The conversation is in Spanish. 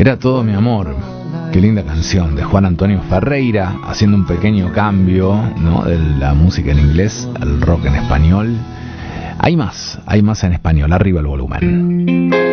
Era todo mi amor. Qué linda canción de Juan Antonio Ferreira, haciendo un pequeño cambio, ¿no?, de la música en inglés al rock en español. Hay más en español. Arriba el volumen.